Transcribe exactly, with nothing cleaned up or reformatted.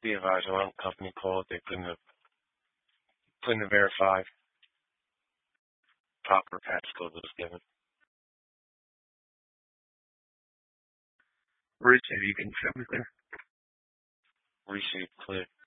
Be advised, alarm company called. They couldn't have, couldn't have verified proper patch code was given. Rich, have you confirmed there? Received clear.